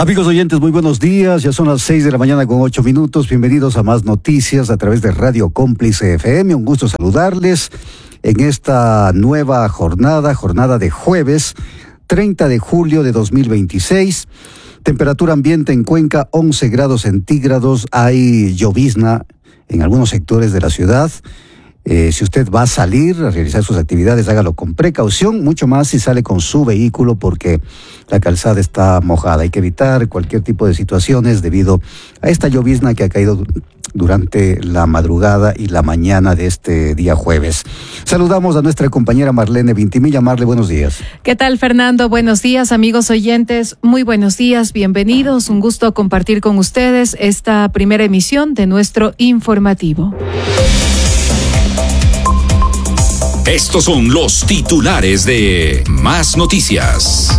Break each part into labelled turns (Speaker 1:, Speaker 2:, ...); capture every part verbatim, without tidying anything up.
Speaker 1: Amigos oyentes, muy buenos días. Ya son las seis de la mañana con ocho minutos. Bienvenidos a Más Noticias a través de Radio Cómplice F M. Un gusto saludarles en esta nueva jornada, jornada de jueves, treinta de julio de dos mil veintiséis. Temperatura ambiente en Cuenca, once grados centígrados. Hay llovizna en algunos sectores de la ciudad. Eh, si usted va a salir a realizar sus actividades, hágalo con precaución, mucho más si sale con su vehículo porque la calzada está mojada. Hay que evitar cualquier tipo de situaciones debido a esta llovizna que ha caído durante la madrugada y la mañana de este día jueves. Saludamos a nuestra compañera Marlene Vintimilla. Marle, buenos días.
Speaker 2: ¿Qué tal, Fernando? Buenos días, amigos oyentes. Muy buenos días, bienvenidos. Un gusto compartir con ustedes esta primera emisión de nuestro informativo.
Speaker 3: Estos son los titulares de Más Noticias.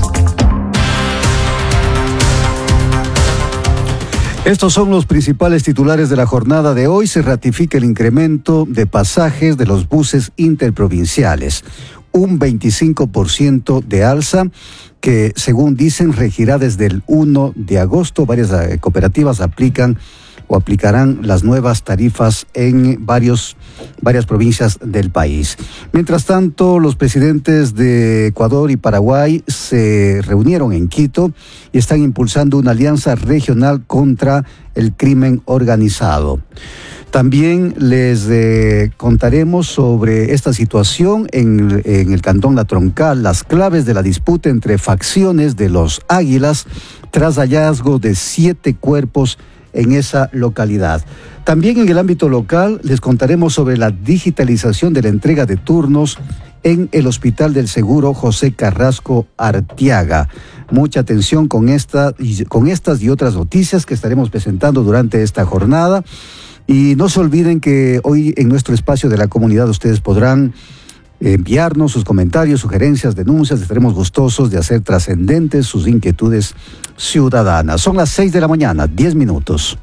Speaker 1: Estos son los principales titulares de la jornada de hoy. Se ratifica el incremento de pasajes de los buses interprovinciales. Un veinticinco por ciento de alza que, según dicen, regirá desde el primero de agosto. Varias cooperativas aplican o aplicarán las nuevas tarifas en varios, varias provincias del país. Mientras tanto, los presidentes de Ecuador y Paraguay se reunieron en Quito y están impulsando una alianza regional contra el crimen organizado. También les eh, contaremos sobre esta situación en, en el Cantón La Troncal, las claves de la disputa entre facciones de los Águilas tras hallazgo de siete cuerpos en esa localidad. También en el ámbito local les contaremos sobre la digitalización de la entrega de turnos en el Hospital del Seguro José Carrasco Arteaga. Mucha atención con, esta, con estas y otras noticias que estaremos presentando durante esta jornada. Y no se olviden que hoy en nuestro espacio de la comunidad ustedes podrán enviarnos sus comentarios, sugerencias, denuncias. Estaremos gustosos de hacer trascendentes sus inquietudes ciudadanas. Son las seis de la mañana, diez minutos.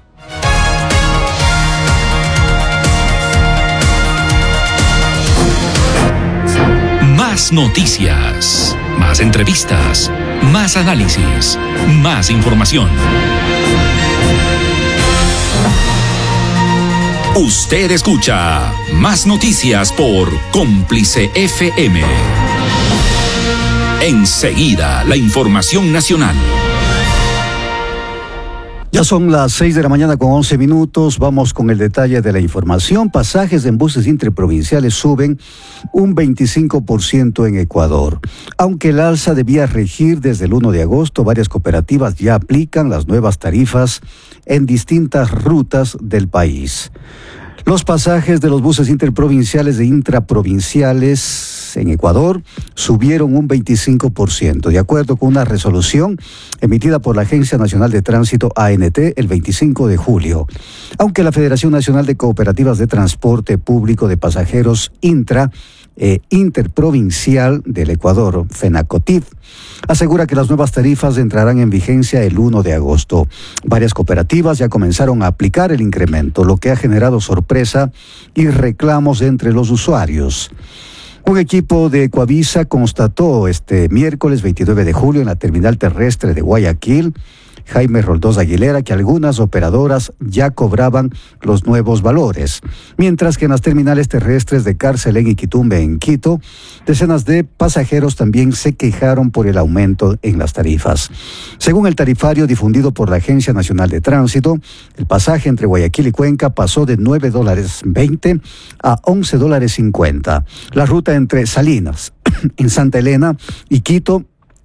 Speaker 3: Más noticias, más entrevistas, más análisis, más información. Usted escucha Más Noticias por Cómplice F M. Enseguida, la información nacional.
Speaker 1: Ya son las seis de la mañana con once minutos. Vamos con el detalle de la información. Pasajes en buses interprovinciales suben un veinticinco por ciento en Ecuador. Aunque el alza debía regir desde el primero de agosto, varias cooperativas ya aplican las nuevas tarifas en distintas rutas del país. Los pasajes de los buses interprovinciales e intraprovinciales en Ecuador subieron un veinticinco por ciento, de acuerdo con una resolución emitida por la Agencia Nacional de Tránsito A N T el veinticinco de julio. Aunque la Federación Nacional de Cooperativas de Transporte Público de Pasajeros Intra e Interprovincial del Ecuador, FENACOTIP, asegura que las nuevas tarifas entrarán en vigencia el primero de agosto. Varias cooperativas ya comenzaron a aplicar el incremento, lo que ha generado sorpresa y reclamos entre los usuarios. Un equipo de Ecuavisa constató este miércoles veintinueve de julio en la terminal terrestre de Guayaquil, Jaime Roldós Aguilera, que algunas operadoras ya cobraban los nuevos valores, mientras que en las terminales terrestres de Carcelén y Quitumbe en Quito, decenas de pasajeros también se quejaron por el aumento en las tarifas. Según el tarifario difundido por la Agencia Nacional de Tránsito, el pasaje entre Guayaquil y Cuenca pasó de nueve dólares veinte a once dólares cincuenta. La ruta entre Salinas, en Santa Elena y Quito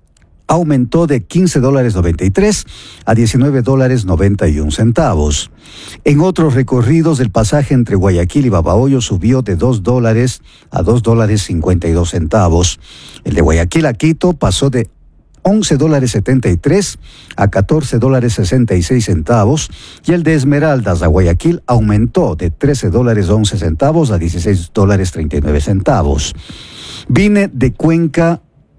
Speaker 1: aumentó de quince dólares noventa y tres a diecinueve dólares noventa y un centavos. En otros recorridos, el pasaje entre Guayaquil y Babahoyo subió de dos dólares a dos dólares cincuenta y dos centavos. El de Guayaquil a Quito pasó de once dólares setenta y tres a catorce dólares sesenta y seis centavos y el de Esmeraldas a Guayaquil aumentó de trece dólares once centavos a dieciséis dólares treinta y nueve centavos. Vine de Cuenca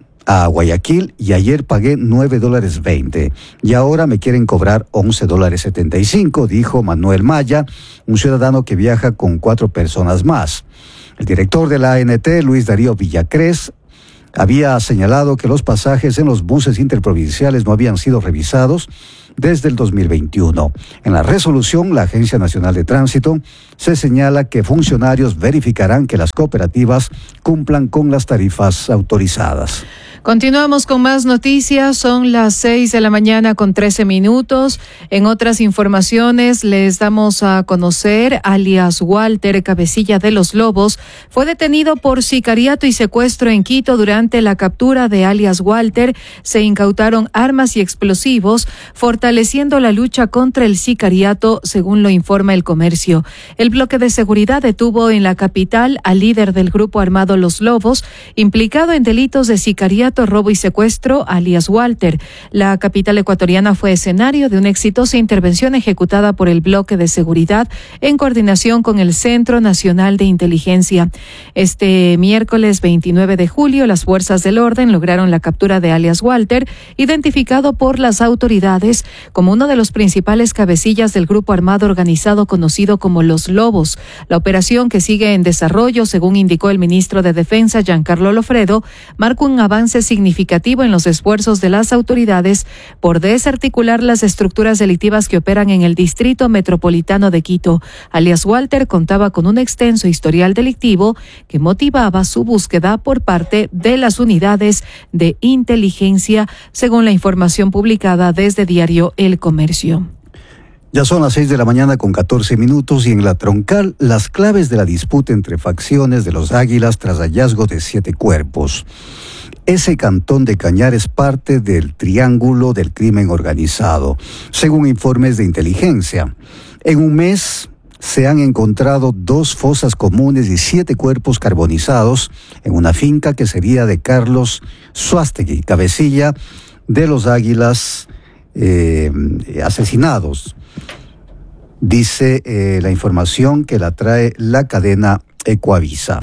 Speaker 1: a Guayaquil y ayer pagué nueve dólares veinte y ahora me quieren cobrar once dólares setenta y cinco, dijo Manuel Maya, un ciudadano que viaja con cuatro personas más. El director de la A N T, Luis Darío Villacrés, Había señalado que los pasajes en los buses interprovinciales no habían sido revisados desde el dos mil veintiuno. En la resolución, la Agencia Nacional de Tránsito se señala que funcionarios verificarán que las cooperativas cumplan con las tarifas autorizadas.
Speaker 2: Continuamos con más noticias, son las seis de la mañana con trece minutos. En otras informaciones les damos a conocer, alias Walter, cabecilla de los Lobos, fue detenido por sicariato y secuestro en Quito. Durante la captura de alias Walter se incautaron armas y explosivos, fortaleciendo la lucha contra el sicariato, según lo informa El Comercio. El bloque de seguridad detuvo en la capital al líder del grupo armado Los Lobos, implicado en delitos de sicariato, robo y secuestro, alias Walter. La capital ecuatoriana fue escenario de una exitosa intervención ejecutada por el bloque de seguridad en coordinación con el Centro Nacional de Inteligencia. Este miércoles veintinueve de julio, las fuerzas del orden lograron la captura de alias Walter, identificado por las autoridades como uno de los principales cabecillas del grupo armado organizado conocido como Los Lobos. La operación, que sigue en desarrollo, según indicó el ministro de Defensa, Giancarlo Lofredo, marca un avance significativo en los esfuerzos de las autoridades por desarticular las estructuras delictivas que operan en el distrito metropolitano de Quito. Alias Walter contaba con un extenso historial delictivo que motivaba su búsqueda por parte de las unidades de inteligencia, según la información publicada desde diario El Comercio.
Speaker 1: Ya son las seis de la mañana con catorce minutos y en la Troncal, las claves de la disputa entre facciones de los Águilas tras hallazgo de siete cuerpos. Ese cantón de Cañar es parte del triángulo del crimen organizado, según informes de inteligencia. En un mes se han encontrado dos fosas comunes y siete cuerpos carbonizados en una finca que sería de Carlos Suástegui, cabecilla de los Águilas eh, asesinados. Dice eh, la información que la trae la cadena Ecuavisa.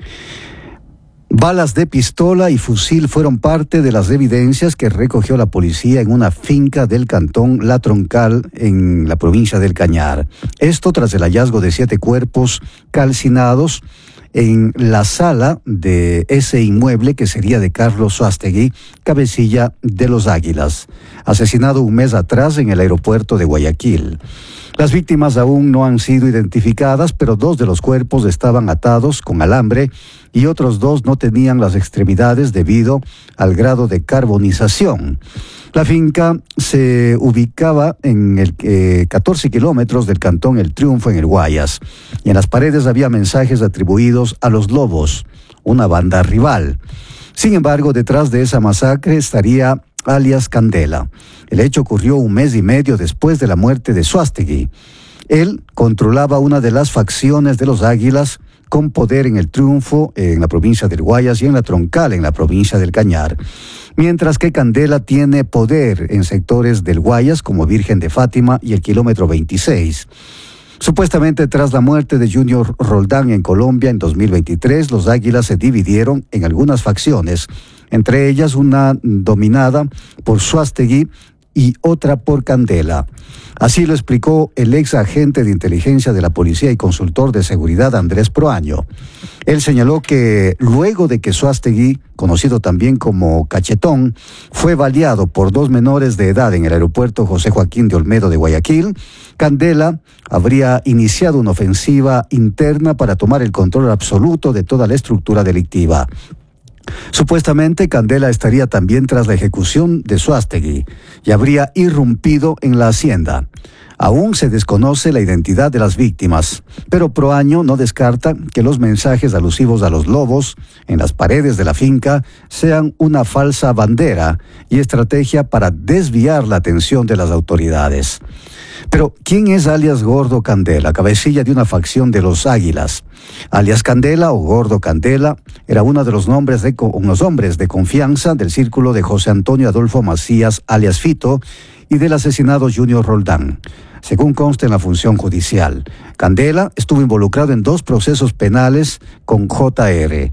Speaker 1: Balas de pistola y fusil fueron parte de las evidencias que recogió la policía en una finca del cantón La Troncal, en la provincia del Cañar. Esto tras el hallazgo de siete cuerpos calcinados en la sala de ese inmueble que sería de Carlos Suástegui, cabecilla de los Águilas, asesinado un mes atrás en el aeropuerto de Guayaquil. Las víctimas aún no han sido identificadas, pero dos de los cuerpos estaban atados con alambre y otros dos no tenían las extremidades debido al grado de carbonización. La finca se ubicaba en el eh, catorce kilómetros del cantón El Triunfo, en el Guayas, y en las paredes había mensajes atribuidos a los Lobos, una banda rival. Sin embargo, detrás de esa masacre estaría alias Candela. El hecho ocurrió un mes y medio después de la muerte de Suástegui. Él controlaba una de las facciones de los Águilas con poder en El Triunfo, en la provincia del Guayas, y en la Troncal, en la provincia del Cañar. Mientras que Candela tiene poder en sectores del Guayas como Virgen de Fátima y el kilómetro veintiséis. Supuestamente tras la muerte de Junior Roldán en Colombia en dos mil veintitrés, los Águilas se dividieron en algunas facciones, entre ellas una dominada por Suástegui y otra por Candela. Así lo explicó el ex agente de inteligencia de la policía y consultor de seguridad Andrés Proaño. Él señaló que luego de que Suástegui, conocido también como Cachetón, fue baleado por dos menores de edad en el aeropuerto José Joaquín de Olmedo de Guayaquil, Candela habría iniciado una ofensiva interna para tomar el control absoluto de toda la estructura delictiva. Supuestamente Candela estaría también tras la ejecución de Suástegui y habría irrumpido en la hacienda. Aún se desconoce la identidad de las víctimas, pero Proaño no descarta que los mensajes alusivos a los lobos en las paredes de la finca sean una falsa bandera y estrategia para desviar la atención de las autoridades. Pero, ¿quién es alias Gordo Candela, cabecilla de una facción de los Águilas? Alias Candela o Gordo Candela era uno de los nombres de, unos hombres de confianza del círculo de José Antonio Adolfo Macías, alias Fito, y del asesinado Junior Roldán. Según consta en la función judicial, Candela estuvo involucrado en dos procesos penales con J R.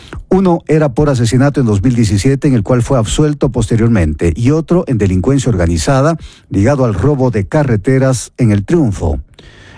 Speaker 1: Uno era por asesinato en dos mil diecisiete, en el cual fue absuelto posteriormente, y otro en delincuencia organizada, ligado al robo de carreteras en El Triunfo.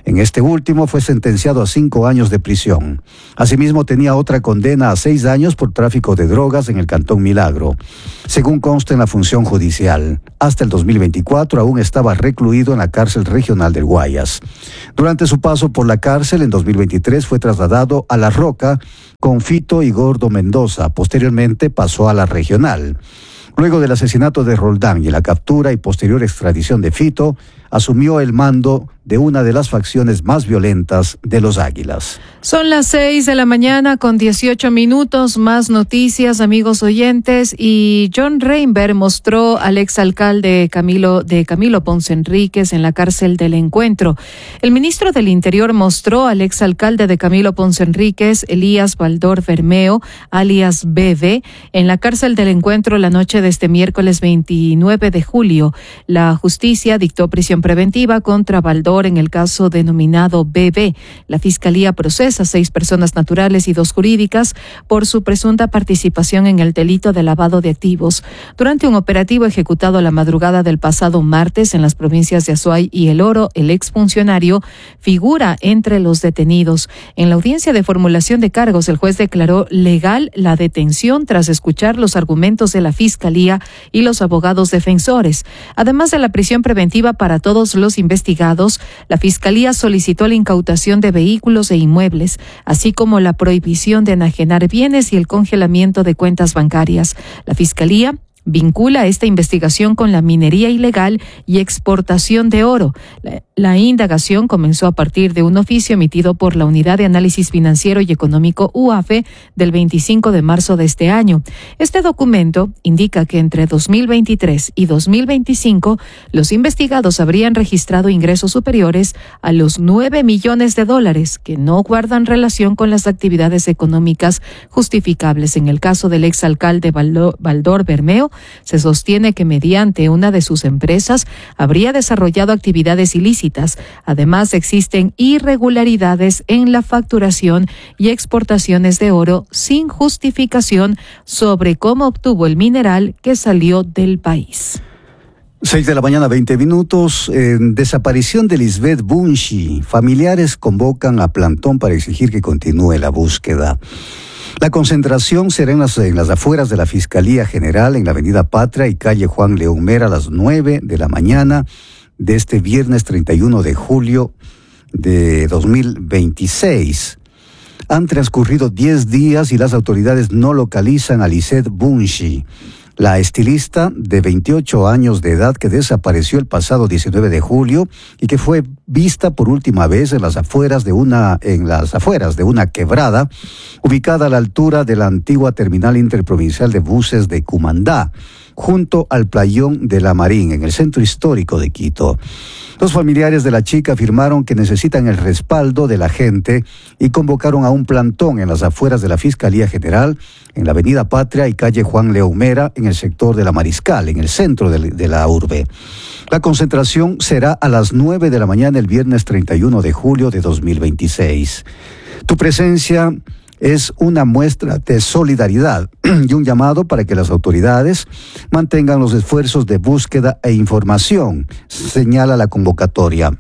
Speaker 1: En este último fue sentenciado a cinco años de prisión. Asimismo, tenía otra condena a seis años por tráfico de drogas en el Cantón Milagro. Según consta en la función judicial, hasta el dos mil veinticuatro aún estaba recluido en la cárcel regional del Guayas. Durante su paso por la cárcel en dos mil veintitrés fue trasladado a La Roca con Fito y Gordo Mendoza. Posteriormente pasó a la regional. Luego del asesinato de Roldán y la captura y posterior extradición de Fito, asumió el mando de una de las facciones más violentas de los Águilas.
Speaker 2: Son las seis de la mañana con dieciocho minutos, más noticias, amigos oyentes, y John Reinberg mostró al exalcalde Camilo de Camilo Ponce Enríquez en la cárcel del Encuentro. El ministro del Interior mostró al exalcalde de Camilo Ponce Enríquez, Elías Baldor Bermeo, alias Bebe, en la cárcel del Encuentro la noche de este miércoles veintinueve de julio. La justicia dictó prisión preventiva contra Baldor en el caso denominado B B. La Fiscalía procesa a seis personas naturales y dos jurídicas por su presunta participación en el delito de lavado de activos. Durante un operativo ejecutado la madrugada del pasado martes en las provincias de Azuay y El Oro, el exfuncionario figura entre los detenidos. En la audiencia de formulación de cargos, el juez declaró legal la detención tras escuchar los argumentos de la Fiscalía y los abogados defensores. Además de la prisión preventiva para todos los investigados, la Fiscalía solicitó la incautación de vehículos e inmuebles, así como la prohibición de enajenar bienes y el congelamiento de cuentas bancarias. La Fiscalía vincula esta investigación con la minería ilegal y exportación de oro. La, la indagación comenzó a partir de un oficio emitido por la Unidad de Análisis Financiero y Económico U A F E del veinticinco de marzo de este año. Este documento indica que entre dos mil veintitrés y dos mil veinticinco los investigados habrían registrado ingresos superiores a los nueve millones de dólares que no guardan relación con las actividades económicas justificables. En el caso del exalcalde Baldor Bermeo, se sostiene que mediante una de sus empresas habría desarrollado actividades ilícitas. Además, existen irregularidades en la facturación y exportaciones de oro sin justificación sobre cómo obtuvo el mineral que salió del país.
Speaker 1: Seis de la mañana, veinte minutos. En desaparición de Lisbeth Bunchi, familiares convocan a plantón para exigir que continúe la búsqueda. La concentración será en las, en las afueras de la Fiscalía General en la Avenida Patria y calle Juan León Mera a las nueve de la mañana de este viernes treinta y uno de julio de dos mil veintiséis. Han transcurrido diez días y las autoridades no localizan a Lisbeth Bunchi, la estilista de veintiocho años de edad que desapareció el pasado diecinueve de julio y que fue vista por última vez en las afueras de una en las afueras de una quebrada ubicada a la altura de la antigua terminal interprovincial de buses de Cumandá, junto al playón de La Marín, en el centro histórico de Quito. Los familiares de la chica afirmaron que necesitan el respaldo de la gente y convocaron a un plantón en las afueras de la Fiscalía General, en la Avenida Patria y calle Juan León Mera, en el sector de La Mariscal, en el centro de, de la urbe. La concentración será a las nueve de la mañana el viernes treinta y uno de julio de dos mil veintiséis. Tu presencia es una muestra de solidaridad y un llamado para que las autoridades mantengan los esfuerzos de búsqueda e información, señala la convocatoria.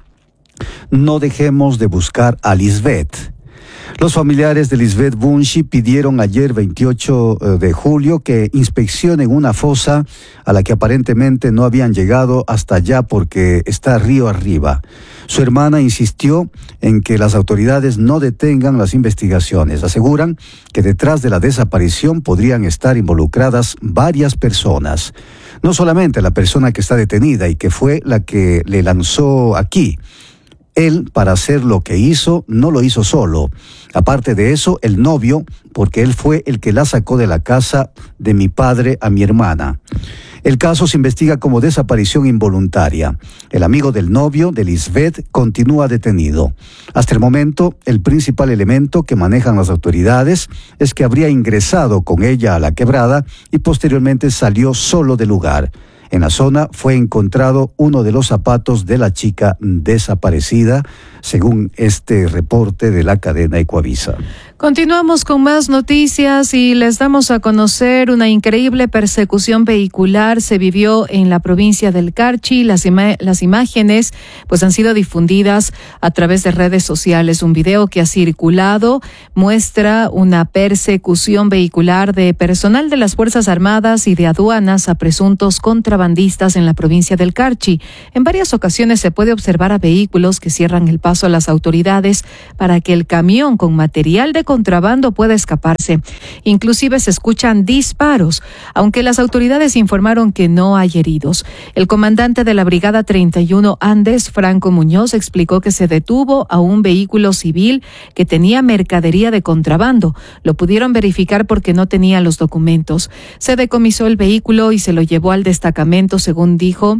Speaker 1: No dejemos de buscar a Lisbeth. Los familiares de Lisbeth Bunchi pidieron ayer veintiocho de julio que inspeccionen una fosa a la que aparentemente no habían llegado hasta allá porque está río arriba. Su hermana insistió en que las autoridades no detengan las investigaciones. Aseguran que detrás de la desaparición podrían estar involucradas varias personas. No solamente la persona que está detenida y que fue la que le lanzó aquí. Él, para hacer lo que hizo, no lo hizo solo. Aparte de eso, el novio, porque él fue el que la sacó de la casa de mi padre a mi hermana. El caso se investiga como desaparición involuntaria. El amigo del novio de Lisbeth continúa detenido. Hasta el momento, el principal elemento que manejan las autoridades es que habría ingresado con ella a la quebrada y posteriormente salió solo del lugar. En la zona fue encontrado uno de los zapatos de la chica desaparecida, según este reporte de la cadena Ecuavisa.
Speaker 2: Continuamos con más noticias y les damos a conocer una increíble persecución vehicular se vivió en la provincia del Carchi. Las, ima- las imágenes pues han sido difundidas a través de redes sociales. Un video que ha circulado muestra una persecución vehicular de personal de las Fuerzas Armadas y de aduanas a presuntos contrabandistas en la provincia del Carchi. En varias ocasiones se puede observar a vehículos que cierran el paso a las autoridades para que el camión con material de contrabando pueda escaparse. Inclusive se escuchan disparos, aunque las autoridades informaron que no hay heridos. El comandante de la Brigada treinta y uno Andes, Franco Muñoz, explicó que se detuvo a un vehículo civil que tenía mercadería de contrabando. Lo pudieron verificar porque no tenía los documentos. Se decomisó el vehículo y se lo llevó al destacamento, según dijo,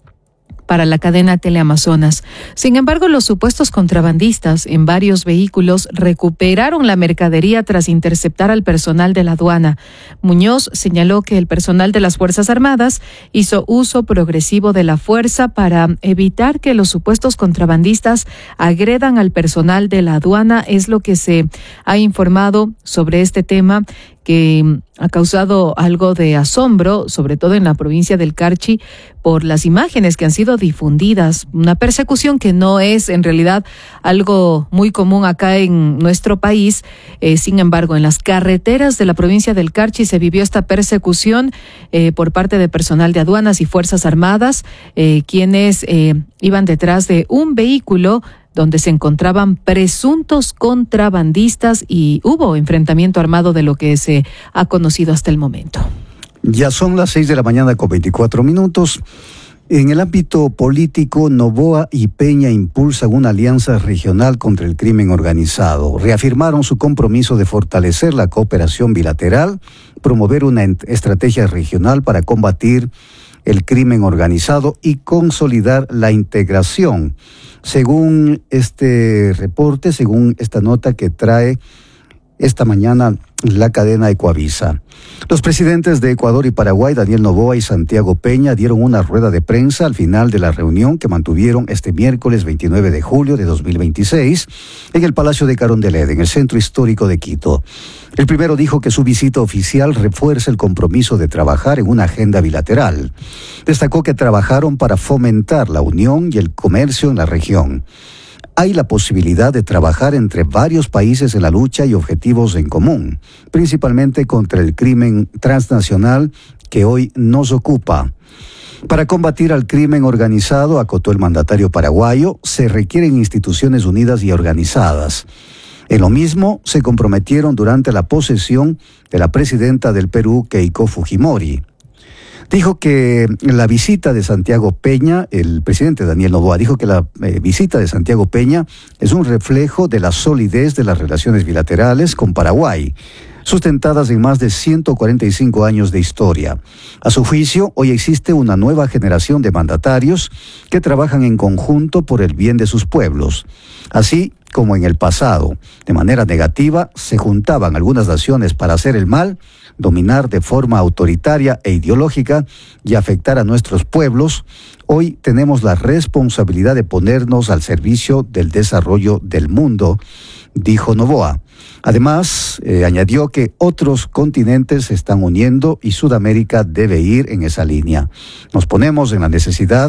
Speaker 2: para la cadena Teleamazonas. Sin embargo, los supuestos contrabandistas en varios vehículos recuperaron la mercadería tras interceptar al personal de la aduana. Muñoz señaló que el personal de las Fuerzas Armadas hizo uso progresivo de la fuerza para evitar que los supuestos contrabandistas agredan al personal de la aduana. Es lo que se ha informado sobre este tema, que ha causado algo de asombro, sobre todo en la provincia del Carchi, por las imágenes que han sido difundidas. Una persecución que no es en realidad algo muy común acá en nuestro país. Eh, sin embargo, en las carreteras de la provincia del Carchi se vivió esta persecución eh, por parte de personal de aduanas y Fuerzas Armadas, eh, quienes eh, iban detrás de un vehículo donde se encontraban presuntos contrabandistas y hubo enfrentamiento armado de lo que se ha conocido hasta el momento.
Speaker 1: Ya son las seis de la mañana con veinticuatro minutos. En el ámbito político, Noboa y Peña impulsan una alianza regional contra el crimen organizado. Reafirmaron su compromiso de fortalecer la cooperación bilateral, promover una estrategia regional para combatir el crimen organizado y consolidar la integración. Según este reporte, según esta nota que trae esta mañana la cadena Ecuavisa. Los presidentes de Ecuador y Paraguay, Daniel Noboa y Santiago Peña, dieron una rueda de prensa al final de la reunión que mantuvieron este miércoles veintinueve de julio de dos mil veintiséis en el Palacio de Carondelet, en el centro histórico de Quito. El primero dijo que su visita oficial refuerza el compromiso de trabajar en una agenda bilateral. Destacó que trabajaron para fomentar la unión y el comercio en la región. Hay la posibilidad de trabajar entre varios países en la lucha y objetivos en común, principalmente contra el crimen transnacional que hoy nos ocupa. Para combatir al crimen organizado, acotó el mandatario paraguayo, se requieren instituciones unidas y organizadas. En lo mismo se comprometieron durante la posesión de la presidenta del Perú, Keiko Fujimori. Dijo que la visita de Santiago Peña, el presidente Daniel Noboa, dijo que la eh, visita de Santiago Peña es un reflejo de la solidez de las relaciones bilaterales con Paraguay, sustentadas en más de ciento cuarenta y cinco años de historia. A su juicio, hoy existe una nueva generación de mandatarios que trabajan en conjunto por el bien de sus pueblos. Así como en el pasado, de manera negativa, se juntaban algunas naciones para hacer el mal, dominar de forma autoritaria e ideológica y afectar a nuestros pueblos, hoy tenemos la responsabilidad de ponernos al servicio del desarrollo del mundo, dijo Noboa. Además, eh, añadió que otros continentes se están uniendo y Sudamérica debe ir en esa línea. Nos ponemos en la necesidad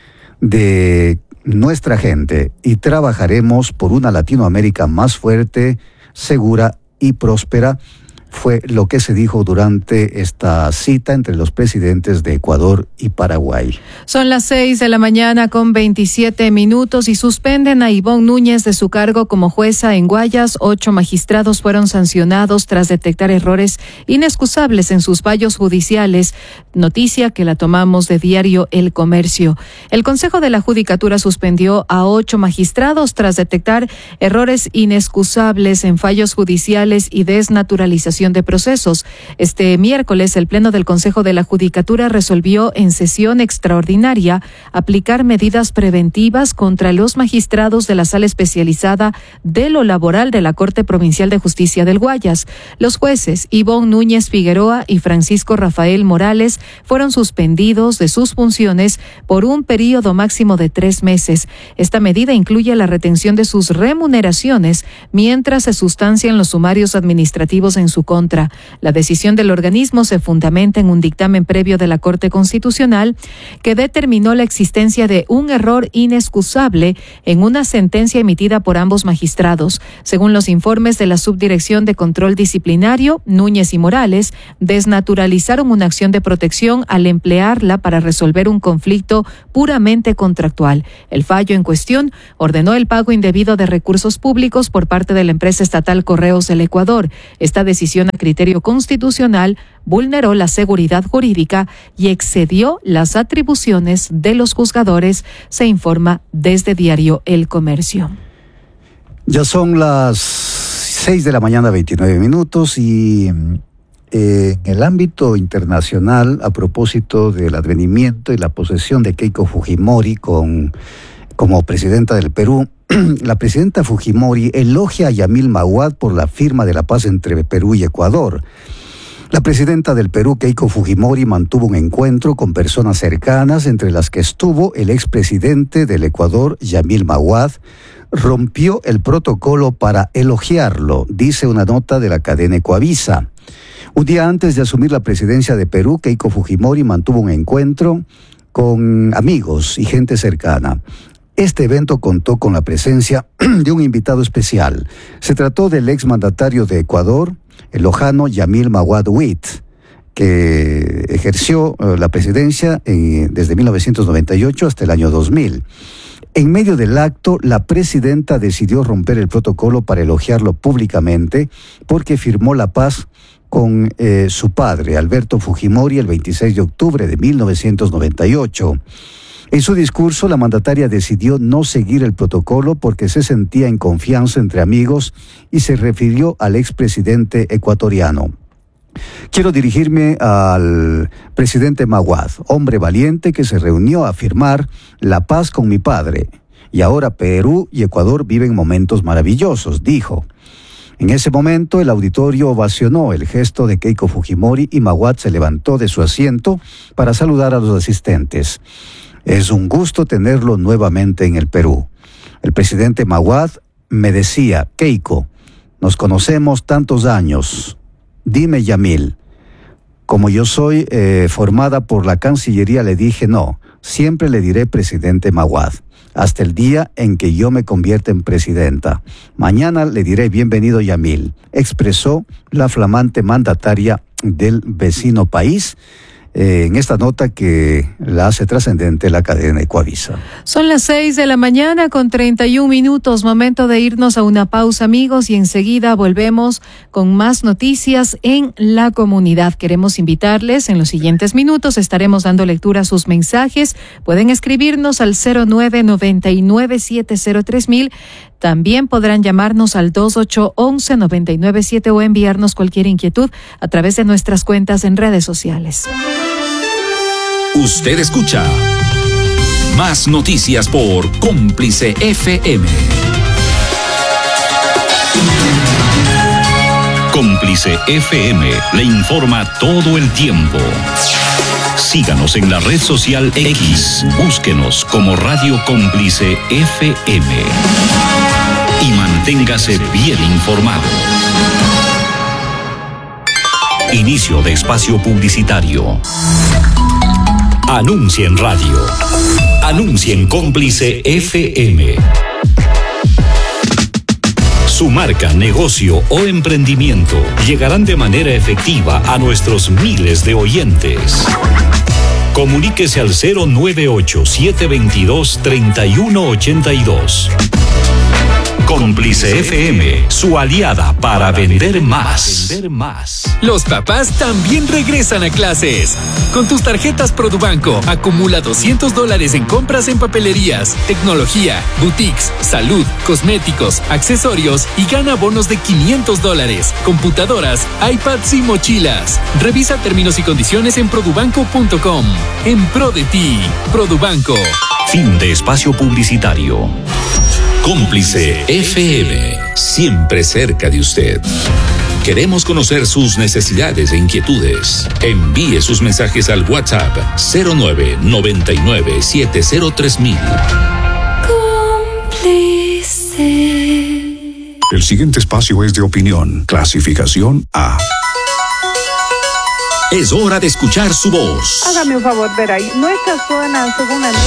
Speaker 1: de nuestra gente y trabajaremos por una Latinoamérica más fuerte, segura y próspera, fue lo que se dijo durante esta cita entre los presidentes de Ecuador y Paraguay.
Speaker 2: Son las seis de la mañana con veintisiete minutos y suspenden a Ivonne Núñez de su cargo como jueza en Guayas. Ocho magistrados fueron sancionados tras detectar errores inexcusables en sus fallos judiciales, noticia que la tomamos de diario El Comercio. El Consejo de la Judicatura suspendió a ocho magistrados tras detectar errores inexcusables en fallos judiciales y desnaturalización actualización de procesos. Este miércoles, el Pleno del Consejo de la Judicatura resolvió en sesión extraordinaria aplicar medidas preventivas contra los magistrados de la Sala Especializada de lo Laboral de la Corte Provincial de Justicia del Guayas. Los jueces Ivonne Núñez Figueroa y Francisco Rafael Morales fueron suspendidos de sus funciones por un periodo máximo de tres meses. Esta medida incluye la retención de sus remuneraciones mientras se sustancian los sumarios administrativos en su contra. La decisión del organismo se fundamenta en un dictamen previo de la Corte Constitucional que determinó la existencia de un error inexcusable en una sentencia emitida por ambos magistrados. Según los informes de la Subdirección de Control Disciplinario, Núñez y Morales desnaturalizaron una acción de protección al emplearla para resolver un conflicto puramente contractual. El fallo en cuestión ordenó el pago indebido de recursos públicos por parte de la empresa estatal Correos del Ecuador. Esta decisión a criterio constitucional vulneró la seguridad jurídica y excedió las atribuciones de los juzgadores, se informa desde Diario El Comercio.
Speaker 1: Ya son las seis de la mañana, veintinueve minutos, y eh, en el ámbito internacional, a propósito del advenimiento y la posesión de Keiko Fujimori con, como presidenta del Perú, la presidenta Fujimori elogia a Yamil Maguad por la firma de la paz entre Perú y Ecuador. La presidenta del Perú, Keiko Fujimori, mantuvo un encuentro con personas cercanas, entre las que estuvo el expresidente del Ecuador, Yamil Maguad. Rompió el protocolo para elogiarlo, dice una nota de la cadena Ecoavisa. Un día antes de asumir la presidencia de Perú, Keiko Fujimori mantuvo un encuentro con amigos y gente cercana. Este evento contó con la presencia de un invitado especial. Se trató del exmandatario de Ecuador, el lojano Yamil Maguad Huit, que ejerció la presidencia en, desde mil novecientos noventa y ocho hasta el año dos mil. En medio del acto, la presidenta decidió romper el protocolo para elogiarlo públicamente porque firmó la paz con eh, su padre, Alberto Fujimori, el veintiséis de octubre de mil novecientos noventa y ocho. En su discurso, la mandataria decidió no seguir el protocolo porque se sentía en confianza entre amigos y se refirió al expresidente ecuatoriano. Quiero dirigirme al presidente Maguad, hombre valiente que se reunió a firmar la paz con mi padre. Y ahora Perú y Ecuador viven momentos maravillosos, dijo. En ese momento el auditorio ovacionó el gesto de Keiko Fujimori y Maguad se levantó de su asiento para saludar a los asistentes. Es un gusto tenerlo nuevamente en el Perú. El presidente Maguad me decía, Keiko, nos conocemos tantos años. Dime, Yamil, como yo soy eh, formada por la Cancillería, le dije no, siempre le diré presidente Maguad, hasta el día en que yo me convierta en presidenta. Mañana le diré bienvenido, Yamil, expresó la flamante mandataria del vecino país, Eh, en esta nota que la hace trascendente la cadena Ecoavisa.
Speaker 2: Son las seis de la mañana con treinta y un minutos, momento de irnos a una pausa, amigos, y enseguida volvemos con más noticias en la comunidad. Queremos invitarles, en los siguientes minutos estaremos dando lectura a sus mensajes. Pueden escribirnos al cero nueve noventa y nueve siete cero tres mil. También podrán llamarnos al dos ocho once noventa y nueve siete o enviarnos cualquier inquietud a través de nuestras cuentas en redes sociales.
Speaker 3: Usted escucha Más Noticias por Cómplice F M. Cómplice F M le informa todo el tiempo. Síganos en la red social X, búsquenos como Radio Cómplice F M y manténgase bien informado. Inicio de espacio publicitario. Anuncia en radio. Anuncia en Cómplice F M. Su marca, negocio o emprendimiento llegarán de manera efectiva a nuestros miles de oyentes. Comuníquese al cero nueve ocho siete dos dos tres uno ocho dos. Cómplice F M, su aliada para vender más. Vender más.
Speaker 4: Los papás también regresan a clases. Con tus tarjetas Produbanco, acumula doscientos dólares en compras en papelerías, tecnología, boutiques, salud, cosméticos, accesorios y gana bonos de quinientos dólares, computadoras, iPads y mochilas. Revisa términos y condiciones en produbanco punto com. En pro de ti, Produbanco.
Speaker 3: Fin de espacio publicitario. Cómplice F M, siempre cerca de usted. Queremos conocer sus necesidades e inquietudes. Envíe sus mensajes al WhatsApp cero nueve noventa y nueve setenta tres mil.
Speaker 5: Cómplice. El siguiente espacio es de opinión. Clasificación A.
Speaker 3: Es hora de escuchar su voz.
Speaker 6: Hágame un favor, Veray. Nuestra zona, según la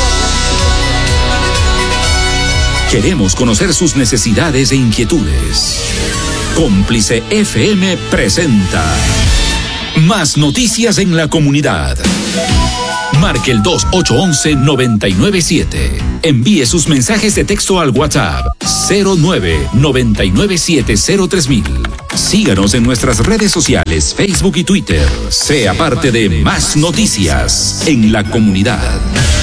Speaker 3: Queremos conocer sus necesidades e inquietudes. Cómplice F M presenta Más Noticias en la Comunidad. Marque el dos ocho once noventa y nueve siete. Envíe sus mensajes de texto al WhatsApp cero nueve noventa y nueve siete cero tres mil. Síganos en nuestras redes sociales, Facebook y Twitter. Sea parte de Más Noticias en la Comunidad.